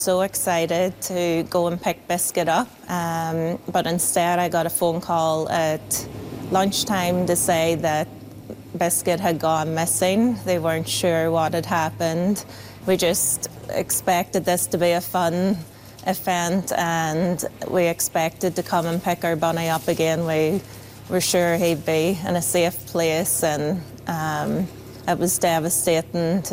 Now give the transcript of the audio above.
So excited to go and pick Biscuit up, but instead I got a phone call at lunchtime to say that Biscuit had gone missing. They weren't sure what had happened. We just expected this to be a fun event, and we expected to come and pick our bunny up again. We were sure he'd be in a safe place, and it was devastating